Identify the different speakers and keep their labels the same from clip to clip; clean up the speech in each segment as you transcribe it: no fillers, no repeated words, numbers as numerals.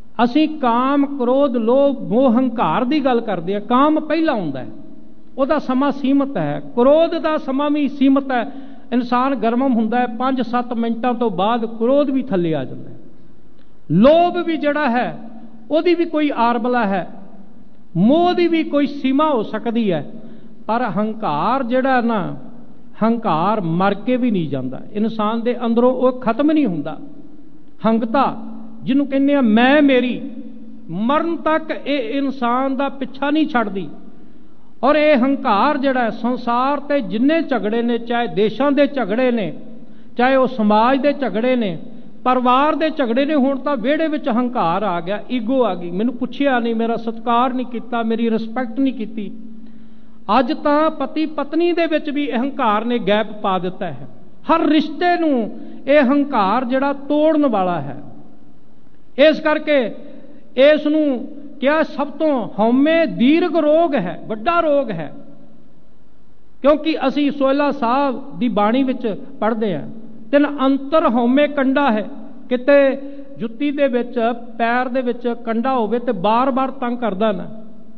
Speaker 1: ਅਸੀਂ ਕਾਮ ਕ੍ਰੋਧ ਲੋਭ ਮੋਹ ਹੰਕਾਰ ਦੀ ਗੱਲ ਕਰਦੇ ਹਾਂ। ਕਾਮ ਪਹਿਲਾਂ ਆਉਂਦਾ ਹੈ, ਉਹਦਾ ਸਮਾਂ ਸੀਮਤ ਹੈ। ਕ੍ਰੋਧ ਦਾ ਸਮਾਂ ਵੀ ਸੀਮਤ ਹੈ। ਇਨਸਾਨ ਗਰਮਮ ਹੁੰਦਾ ਹੈ, 5-7 ਮਿੰਟਾਂ ਤੋਂ ਬਾਅਦ ਕ੍ਰੋਧ ਵੀ ਥੱਲੇ ਆ ਜਾਂਦਾ ਹੈ। ਲੋਭ ਵੀ ਜਿਹੜਾ ਹੈ ਉਹਦੀ ਵੀ ਕੋਈ ਆਰਬਲਾ ਹੈ, ਮੋਹ ਦੀ ਵੀ ਕੋਈ ਸੀਮਾ ਹੋ ਸਕਦੀ ਹੈ। ਪਰ ਹੰਕਾਰ ਜਿਹੜਾ ਨਾ, ਹੰਕਾਰ ਮਰ ਕੇ ਵੀ ਨਹੀਂ ਜਾਂਦਾ ਇਨਸਾਨ ਦੇ ਅੰਦਰੋਂ, ਉਹ ਖਤਮ ਨਹੀਂ ਹੁੰਦਾ। ਹੰਕਤਾ ਜਿਹਨੂੰ ਕਹਿੰਦੇ ਆ ਮੈਂ ਮੇਰੀ, ਮਰਨ ਤੱਕ ਇਹ ਇਨਸਾਨ ਦਾ ਪਿੱਛਾ ਨਹੀਂ ਛੱਡਦੀ। ਔਰ ਇਹ ਹੰਕਾਰ ਜਿਹੜਾ ਹੈ ਸੰਸਾਰ ਤੇ ਜਿੰਨੇ ਝਗੜੇ ਨੇ, ਚਾਹੇ ਦੇਸ਼ਾਂ ਦੇ ਝਗੜੇ ਨੇ, ਚਾਹੇ ਉਹ ਸਮਾਜ ਦੇ ਝਗੜੇ ਨੇ, ਪਰਿਵਾਰ ਦੇ ਝਗੜੇ ਨੇ, ਹੁਣ ਤਾਂ ਵਿਹੜੇ ਵਿੱਚ ਹੰਕਾਰ ਆ ਗਿਆ, ਈਗੋ ਆ ਗਈ। ਮੈਨੂੰ ਪੁੱਛਿਆ ਨਹੀਂ, ਮੇਰਾ ਸਤਿਕਾਰ ਨਹੀਂ ਕੀਤਾ, ਮੇਰੀ ਰਿਸਪੈਕਟ ਨਹੀਂ ਕੀਤੀ। ਅੱਜ ਤਾਂ ਪਤੀ ਪਤਨੀ ਦੇ ਵਿੱਚ ਵੀ ਹੰਕਾਰ ਨੇ ਗੈਪ ਪਾ ਦਿੱਤਾ ਹੈ। ਹਰ ਰਿਸ਼ਤੇ ਨੂੰ ਇਹ ਹੰਕਾਰ ਜਿਹੜਾ ਤੋੜਨ ਵਾਲਾ ਹੈ। ਇਸ ਕਰਕੇ ਇਸ ਨੂੰ ਕਿਹਾ ਸਭ ਤੋਂ ਹਉਮੈ ਦੀਰਘ ਰੋਗ ਹੈ, ਵੱਡਾ ਰੋਗ ਹੈ। ਕਿਉਂਕਿ ਅਸੀਂ ਸੋਹਿਲਾ ਸਾਹਿਬ ਦੀ ਬਾਣੀ ਵਿੱਚ ਪੜ੍ਹਦੇ ਹਾਂ, ਤਿੰਨ ਅੰਤਰ ਹਉਮੈ ਕੰਡਾ ਹੈ। ਕਿਤੇ ਜੁੱਤੀ ਦੇ ਵਿੱਚ, ਪੈਰ ਦੇ ਵਿੱਚ ਕੰਡਾ ਹੋਵੇ ਤੇ ਬਾਰ-ਬਾਰ ਤੰਗ ਕਰਦਾ ਨਾ।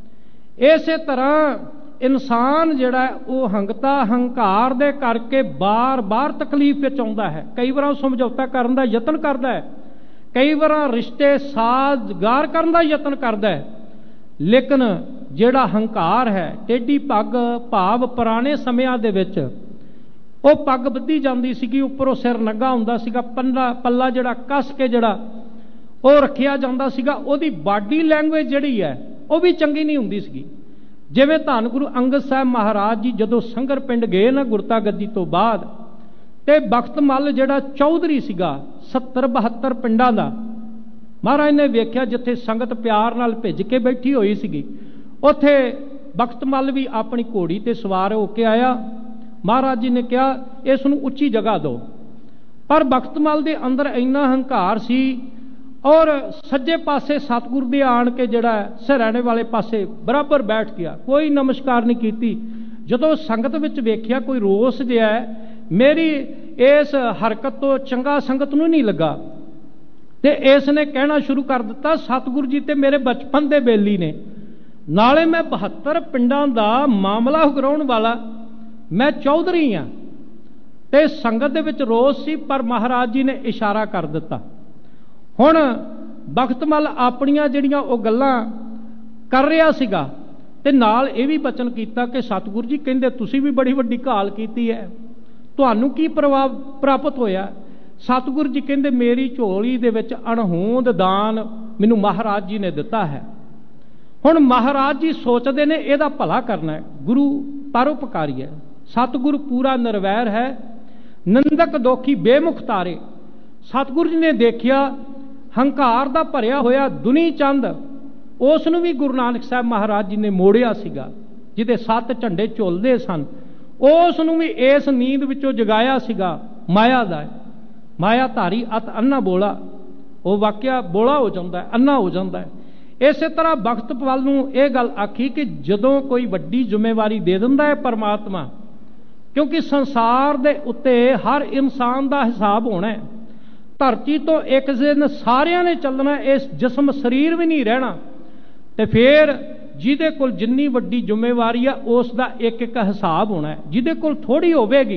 Speaker 1: ਇਸੇ ਤਰ੍ਹਾਂ ਇਨਸਾਨ ਜਿਹੜਾ ਉਹ ਹੰਕਤਾ ਹੰਕਾਰ ਦੇ ਕਰਕੇ ਬਾਰ-ਬਾਰ ਤਕਲੀਫ ਵਿੱਚ ਆਉਂਦਾ ਹੈ। ਕਈ ਵਾਰ ਸਮਝੌਤਾ ਕਰਨ ਦਾ ਯਤਨ ਕਰਦਾ ਹੈ, ਕਈ ਵਾਰ ਰਿਸ਼ਤੇ ਸਾਜ਼ਗਾਰ ਕਰਨ ਦਾ ਯਤਨ ਕਰਦਾ ਹੈ, ਲੇਕਿਨ ਜਿਹੜਾ ਹੰਕਾਰ ਹੈ, ਟੇਢੀ ਪੱਗ ਭਾਵ ਪੁਰਾਣੇ ਸਮਿਆਂ ਦੇ ਵਿੱਚ ਉਹ ਪੱਗ ਬੱਧੀ ਜਾਂਦੀ ਸੀਗੀ, ਉੱਪਰੋਂ ਸਿਰ ਨੰਗਾ ਹੁੰਦਾ ਸੀਗਾ, ਪੱਲਾ ਜਿਹੜਾ ਕੱਸ ਕੇ ਜਿਹੜਾ ਉਹ ਰੱਖਿਆ ਜਾਂਦਾ ਸੀਗਾ। ਉਹਦੀ ਬਾਡੀ ਲੈਂਗੁਏਜ ਜਿਹੜੀ ਹੈ ਉਹ ਵੀ ਚੰਗੀ ਨਹੀਂ ਹੁੰਦੀ ਸੀਗੀ। ਜਿਵੇਂ ਧੰਨ ਗੁਰੂ ਅੰਗਦ ਸਾਹਿਬ ਮਹਾਰਾਜ ਜੀ ਜਦੋਂ ਸੰਗਰ ਪਿੰਡ ਗਏ ਨਾ ਗੁਰਤਾ ਗੱਦੀ ਤੋਂ ਬਾਅਦ, ਤੇ ਬਖਤ ਮੱਲ ਜਿਹੜਾ ਚੌਧਰੀ ਸੀਗਾ 70-72 ਪਿੰਡਾਂ ਦਾ, ਮਹਾਰਾਜ ਨੇ ਵੇਖਿਆ ਜਿੱਥੇ ਸੰਗਤ ਪਿਆਰ ਨਾਲ ਭਿੱਜ ਕੇ ਬੈਠੀ ਹੋਈ ਸੀਗੀ, ਉੱਥੇ ਬਖਤ ਮੱਲ ਵੀ ਆਪਣੀ ਘੋੜੀ ਤੇ ਸਵਾਰ ਹੋ ਕੇ ਆਇਆ। ਮਹਾਰਾਜ ਜੀ ਨੇ ਕਿਹਾ ਇਸ ਨੂੰ ਉੱਚੀ ਜਗ੍ਹਾ ਦਿਓ, ਪਰ ਬਖਤ ਮੱਲ ਦੇ ਅੰਦਰ ਇੰਨਾ ਹੰਕਾਰ ਸੀ। ਔਰ ਸੱਜੇ ਪਾਸੇ ਸਤਿਗੁਰ ਦੇ ਆਣ ਕੇ ਜਿਹੜਾ ਸਿਰਹਾਣੇ ਵਾਲੇ ਪਾਸੇ ਬਰਾਬਰ ਬੈਠ ਗਿਆ, ਕੋਈ ਨਮਸਕਾਰ ਨਹੀਂ ਕੀਤੀ। ਜਦੋਂ ਸੰਗਤ ਵਿੱਚ ਵੇਖਿਆ ਕੋਈ ਰੋਸ ਜਿਹਾ ਮੇਰੀ ਇਸ ਹਰਕਤ ਤੋਂ ਚੰਗਾ ਸੰਗਤ ਨੂੰ ਨਹੀਂ ਲੱਗਾ, ਤੇ ਇਸ ਨੇ ਕਹਿਣਾ ਸ਼ੁਰੂ ਕਰ ਦਿੱਤਾ ਸਤਿਗੁਰੂ ਜੀ ਤੇ ਮੇਰੇ ਬਚਪਨ ਦੇ ਬੇਲੀ ਨੇ, ਨਾਲੇ ਮੈਂ 72 ਪਿੰਡਾਂ ਦਾ ਮਾਮਲਾ ਕਰਾਉਣ ਵਾਲਾ, ਮੈਂ ਚੌਧਰੀ ਹਾਂ। ਤੇ ਸੰਗਤ ਦੇ ਵਿੱਚ ਰੋਸ ਸੀ, ਪਰ ਮਹਾਰਾਜ ਜੀ ਨੇ ਇਸ਼ਾਰਾ ਕਰ ਦਿੱਤਾ। ਹੁਣ ਬਖਤ ਮੱਲ ਆਪਣੀਆਂ ਜਿਹੜੀਆਂ ਉਹ ਗੱਲਾਂ ਕਰ ਰਿਹਾ ਸੀਗਾ, ਤੇ ਨਾਲ ਇਹ ਵੀ ਬਚਨ ਕੀਤਾ ਕਿ ਸਤਿਗੁਰੂ ਜੀ ਕਹਿੰਦੇ ਤੁਸੀਂ ਵੀ ਬੜੀ ਵੱਡੀ ਘਾਲ ਕੀਤੀ ਹੈ, ਤੁਹਾਨੂੰ ਕੀ ਪ੍ਰਾਪਤ ਹੋਇਆ? ਸਤਿਗੁਰੂ ਜੀ ਕਹਿੰਦੇ ਮੇਰੀ ਝੋਲੀ ਦੇ ਵਿੱਚ ਅਣਹੋਂਦ ਦਾਨ ਮੈਨੂੰ ਮਹਾਰਾਜ ਜੀ ਨੇ ਦਿੱਤਾ ਹੈ। ਹੁਣ ਮਹਾਰਾਜ ਜੀ ਸੋਚਦੇ ਨੇ ਇਹਦਾ ਭਲਾ ਕਰਨਾ ਹੈ, ਗੁਰੂ ਪਰਉਪਕਾਰੀ ਹੈ, ਸਤਿਗੁਰੂ ਪੂਰਾ ਨਿਰਵੈਰ ਹੈ, ਨਿੰਦਕ ਦੋਖੀ ਬੇਮੁਖ ਤਾਰੇ। ਸਤਿਗੁਰੂ ਜੀ ਨੇ ਦੇਖਿਆ ਹੰਕਾਰ ਦਾ ਭਰਿਆ ਹੋਇਆ ਦੁਨੀ ਚੰਦ, ਉਸ ਨੂੰ ਵੀ ਗੁਰੂ ਨਾਨਕ ਸਾਹਿਬ ਮਹਾਰਾਜ ਜੀ ਨੇ ਮੋੜਿਆ ਸੀਗਾ, ਜਿਹਦੇ 7 ਝੰਡੇ ਝੁੱਲਦੇ ਸਨ, ਉਸ ਨੂੰ ਵੀ ਇਸ ਨੀਂਦ ਵਿੱਚੋਂ ਜਗਾਇਆ ਸੀਗਾ। ਮਾਇਆ ਦਾ ਮਾਇਆ ਧਾਰੀ ਅਤ ਅੰਨਾ ਬੋਲਾ, ਉਹ ਵਾਕਿਆ ਬੋਲਾ ਹੋ ਜਾਂਦਾ, ਅੰਨਾ ਹੋ ਜਾਂਦਾ। ਇਸੇ ਤਰ੍ਹਾਂ ਬਖਤ ਵੱਲ ਨੂੰ ਇਹ ਗੱਲ ਆਖੀ ਕਿ ਜਦੋਂ ਕੋਈ ਵੱਡੀ ਜ਼ਿੰਮੇਵਾਰੀ ਦੇ ਦਿੰਦਾ ਹੈ ਪਰਮਾਤਮਾ, ਕਿਉਂਕਿ ਸੰਸਾਰ ਦੇ ਉੱਤੇ ਹਰ ਇਨਸਾਨ ਦਾ ਹਿਸਾਬ ਹੋਣਾ ਹੈ। ਧਰਤੀ ਤੋਂ ਇੱਕ ਦਿਨ ਸਾਰਿਆਂ ਨੇ ਚੱਲਣਾ, ਇਸ ਜਿਸਮ ਸਰੀਰ ਵੀ ਨਹੀਂ ਰਹਿਣਾ, ਤੇ ਫਿਰ ਜਿਹਦੇ ਕੋਲ ਜਿੰਨੀ ਵੱਡੀ ਜ਼ਿੰਮੇਵਾਰੀ ਆ ਉਸ ਦਾ ਇੱਕ ਇੱਕ ਹਿਸਾਬ ਹੋਣਾ ਹੈ। ਜਿਹਦੇ ਕੋਲ ਥੋੜੀ ਹੋਵੇਗੀ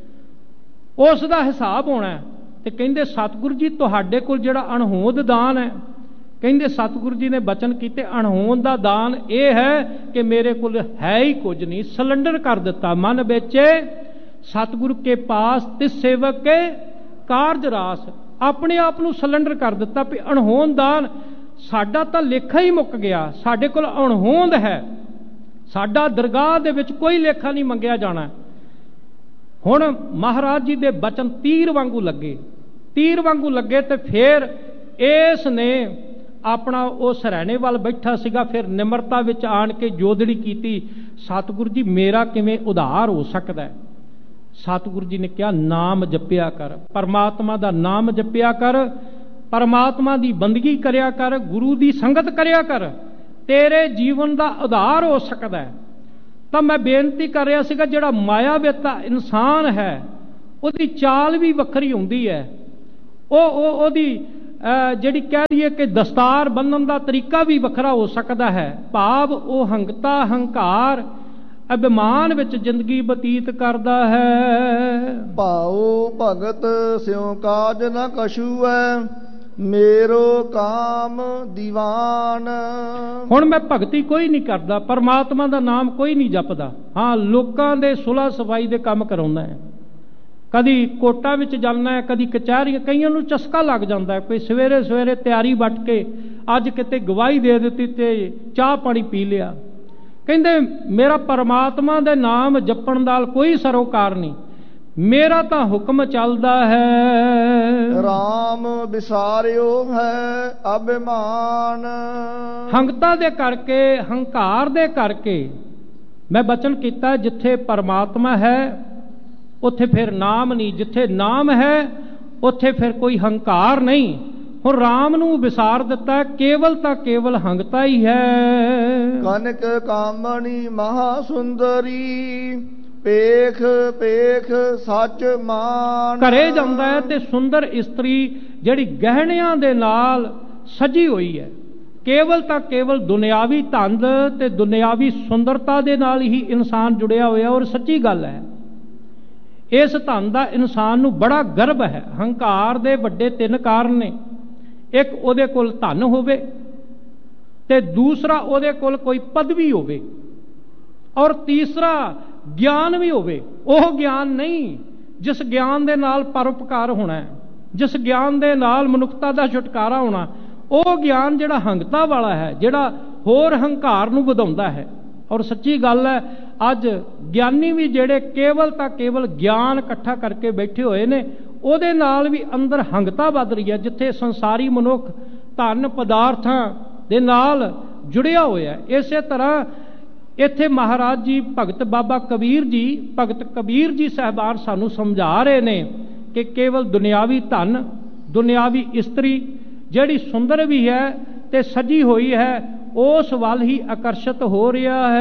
Speaker 1: ਉਸ ਦਾ ਹਿਸਾਬ ਹੋਣਾ ਹੈ। ਤੇ ਕਹਿੰਦੇ ਸਤਿਗੁਰੂ ਜੀ ਤੁਹਾਡੇ ਕੋਲ ਜਿਹੜਾ ਅਣਹੋਂਦ ਦਾਨ ਹੈ, ਕਹਿੰਦੇ ਸਤਿਗੁਰੂ ਜੀ ਨੇ ਬਚਨ ਕੀਤੇ ਅਣਹੋਂਦ ਦਾ ਦਾਨ ਇਹ ਹੈ ਕਿ ਮੇਰੇ ਕੋਲ ਹੈ ਹੀ ਕੁਝ ਨਹੀਂ, ਸਿਲੰਡਰ ਕਰ ਦਿੱਤਾ। ਮਨ ਵੇਚੇ ਸਤਿਗੁਰੂ ਕੇ ਪਾਸ ਤਿਸ ਸੇਵਕ ਕੇ ਕਾਰਜ ਰਾਸ, ਆਪਣੇ ਆਪ ਨੂੰ ਸਿਲੰਡਰ ਕਰ ਦਿੱਤਾ ਵੀ ਅਣਹੋਂਦ ਦਾਨ ਸਾਡਾ ਤਾਂ ਲੇਖਾ ਹੀ ਮੁੱਕ ਗਿਆ, ਸਾਡੇ ਕੋਲ ਅਣਹੋਂਦ ਹੈ, ਸਾਡਾ ਦਰਗਾਹ ਦੇ ਵਿੱਚ ਕੋਈ ਲੇਖਾ ਨਹੀਂ ਮੰਗਿਆ ਜਾਣਾ। ਹੁਣ ਮਹਾਰਾਜ ਜੀ ਦੇ ਬਚਨ ਤੀਰ ਵਾਂਗੂ ਲੱਗੇ, ਤੀਰ ਵਾਂਗੂ ਲੱਗੇ, ਤੇ ਫਿਰ ਇਸ ਨੇ ਆਪਣਾ ਉਹ ਸਿਰਹਾਣੇ ਵੱਲ ਬੈਠਾ ਸੀਗਾ, ਫਿਰ ਨਿਮਰਤਾ ਵਿੱਚ ਆਣ ਕੇ ਜੋਦੜੀ ਕੀਤੀ, ਸਤਿਗੁਰੂ ਜੀ ਮੇਰਾ ਕਿਵੇਂ ਉਧਾਰ ਹੋ ਸਕਦਾ ਹੈ? ਸਤਿਗੁਰੂ ਜੀ ਨੇ ਕਿਹਾ ਨਾਮ ਜਪਿਆ ਕਰ, ਪਰਮਾਤਮਾ ਦਾ ਨਾਮ ਜਪਿਆ ਕਰ, ਪਰਮਾਤਮਾ ਦੀ ਬੰਦਗੀ ਕਰਿਆ ਕਰ, ਗੁਰੂ ਦੀ ਸੰਗਤ ਕਰਿਆ ਕਰ, ਤੇਰੇ ਜੀਵਨ ਦਾ ਉਧਾਰ ਹੋ ਸਕਦਾ ਹੈ। ਤਾਂ ਮੈਂ ਬੇਨਤੀ ਕਰ ਰਿਹਾ ਸੀਗਾ ਜਿਹੜਾ ਮਾਇਆਵੇਤਾ ਇਨਸਾਨ ਹੈ ਉਹਦੀ ਚਾਲ ਵੀ ਵੱਖਰੀ ਹੁੰਦੀ ਹੈ, ਉਹਦੀ ਜਿਹੜੀ ਕਹਿ ਦਈਏ ਕਿ ਦਸਤਾਰ ਬੰਨ੍ਹਣ ਦਾ ਤਰੀਕਾ ਵੀ ਵੱਖਰਾ ਹੋ ਸਕਦਾ ਹੈ। ਭਾਵ ਉਹ ਹੰਗਤਾ ਹੰਕਾਰ ਅਭਿਮਾਨ ਵਿੱਚ ਜ਼ਿੰਦਗੀ ਬਤੀਤ ਕਰਦਾ ਹੈ।
Speaker 2: ਭਾਉ ਭਗਤ ਸਿਉ ਕਾਜ ਨ ਕਛੂ ਹੈ, ਮੇਰੋ ਕਾਮ ਦੀਵਾਨ।
Speaker 1: ਹੁਣ ਮੈਂ ਭਗਤੀ ਕੋਈ ਨਹੀਂ ਕਰਦਾ, ਪਰਮਾਤਮਾ ਦਾ ਨਾਮ ਕੋਈ ਨਹੀਂ ਜਪਦਾ। ਹਾਂ, ਲੋਕਾਂ ਦੇ ਸੁਲ੍ਹਾ ਸਫਾਈ ਦੇ ਕੰਮ ਕਰਾਉਂਦਾ ਹੈ, ਕਦੀ ਕੋਟਾਂ ਵਿੱਚ ਜਾਂਦਾ ਹੈ, ਕਦੀ ਕਚਹਿਰੀਆਂ। ਕਈਆਂ ਨੂੰ ਚਸਕਾ ਲੱਗ ਜਾਂਦਾ ਹੈ, ਕੋਈ ਸਵੇਰੇ ਸਵੇਰੇ ਤਿਆਰੀ ਵੱਟ ਕੇ ਅੱਜ ਕਿਤੇ ਗਵਾਹੀ ਦੇ ਦਿੱਤੀ ਤੇ ਚਾਹ ਪਾਣੀ ਪੀ ਲਿਆ। ਕਹਿੰਦੇ ਮੇਰਾ ਪਰਮਾਤਮਾ ਦੇ ਨਾਮ ਜਪਣ ਨਾਲ ਕੋਈ ਸਰੋਕਾਰ ਨਹੀਂ, ਮੇਰਾ ਤਾਂ ਹੁਕਮ ਚੱਲਦਾ ਹੈ।
Speaker 2: ਰਾਮ ਵਿਸਾਰਿਓ ਹੈ ਅਭਿਮਾਨ।
Speaker 1: ਹੰਗਤਾ ਦੇ ਕਰਕੇ, ਹੰਕਾਰ ਦੇ ਕਰਕੇ ਮੈਂ ਬਚਨ ਕੀਤਾ, ਜਿੱਥੇ ਪਰਮਾਤਮਾ ਹੈ ਉੱਥੇ ਫਿਰ ਨਾਮ ਨਹੀਂ, ਜਿੱਥੇ ਨਾਮ ਹੈ ਉੱਥੇ ਫਿਰ ਕੋਈ ਹੰਕਾਰ ਨਹੀਂ। ਹੁਣ ਰਾਮ ਨੂੰ ਵਿਸਾਰ ਦਿੱਤਾ, ਕੇਵਲ ਤਾਂ ਕੇਵਲ ਹੰਗਤਾ ਹੀ ਹੈ।
Speaker 2: ਕਨਕ ਕਾਮਣੀ ਮਹਾ ਸੁੰਦਰੀ, ਪੇਖ ਪੇਖ ਸੱਚ ਮਾਨ।
Speaker 1: ਘਰੇ ਜਾਂਦਾ ਹੈ ਤੇ ਸੁੰਦਰ ਇਸਤਰੀ ਜਿਹੜੀ ਗਹਿਣਿਆਂ ਦੇ ਨਾਲ ਸਜੀ ਹੋਈ ਹੈ, ਕੇਵਲ ਤਾਂ ਕੇਵਲ ਦੁਨਿਆਵੀ ਧੰਦ ਤੇ ਦੁਨਿਆਵੀ ਸੁੰਦਰਤਾ ਦੇ ਨਾਲ ਹੀ ਇਨਸਾਨ ਜੁੜਿਆ ਹੋਇਆ। ਔਰ ਸੱਚੀ ਗੱਲ ਹੈ, ਇਸ ਧਨ ਦਾ ਇਨਸਾਨ ਨੂੰ ਬੜਾ ਗਰਵ ਹੈ। ਹੰਕਾਰ ਦੇ ਵੱਡੇ 3 ਕਾਰਨ ਨੇ। ਇੱਕ, ਉਹਦੇ ਕੋਲ ਧਨ ਹੋਵੇ, ਤੇ ਦੂਸਰਾ ਉਹਦੇ ਕੋਲ ਕੋਈ ਪਦਵੀ ਹੋਵੇ, ਔਰ ਤੀਸਰਾ ਗਿਆਨ ਵੀ ਹੋਵੇ। ਉਹ ਗਿਆਨ ਨਹੀਂ ਜਿਸ ਗਿਆਨ ਦੇ ਨਾਲ ਪਰਉਪਕਾਰ ਹੋਣਾ ਹੈ, ਜਿਸ ਗਿਆਨ ਦੇ ਨਾਲ ਮਨੁੱਖਤਾ ਦਾ ਛੁਟਕਾਰਾ ਹੋਣਾ। ਉਹ ਗਿਆਨ ਜਿਹੜਾ ਹੰਗਤਾ ਵਾਲਾ ਹੈ, ਜਿਹੜਾ ਹੋਰ ਹੰਕਾਰ ਨੂੰ ਵਧਾਉਂਦਾ ਹੈ। ਔਰ ਸੱਚੀ ਗੱਲ ਹੈ, ਅੱਜ ਗਿਆਨੀ ਵੀ ਜਿਹੜੇ ਕੇਵਲ ਤਾਂ ਕੇਵਲ ਗਿਆਨ ਇਕੱਠਾ ਕਰਕੇ ਬੈਠੇ ਹੋਏ ਨੇ, ਉਹਦੇ ਨਾਲ ਵੀ ਅੰਦਰ ਹੰਗਤਾ ਵੱਧ ਰਹੀ ਹੈ। ਜਿੱਥੇ ਸੰਸਾਰੀ ਮਨੁੱਖ ਧਨ ਪਦਾਰਥਾਂ ਦੇ ਨਾਲ ਜੁੜਿਆ ਹੋਇਆ ਹੈ, ਇਸੇ ਤਰ੍ਹਾਂ ਇੱਥੇ ਮਹਾਰਾਜ ਜੀ ਭਗਤ ਬਾਬਾ ਕਬੀਰ ਜੀ, ਭਗਤ ਕਬੀਰ ਜੀ ਸਾਹਿਬਾਨ ਸਾਨੂੰ ਸਮਝਾ ਰਹੇ ਨੇ ਕਿ ਕੇਵਲ ਦੁਨਿਆਵੀ ਧਨ, ਦੁਨਿਆਵੀ ਇਸਤਰੀ ਜਿਹੜੀ ਸੁੰਦਰ ਵੀ ਹੈ ਤੇ ਸਜੀ ਹੋਈ ਹੈ, ਉਸ ਵੱਲ ਹੀ ਆਕਰਸ਼ਿਤ ਹੋ ਰਿਹਾ ਹੈ।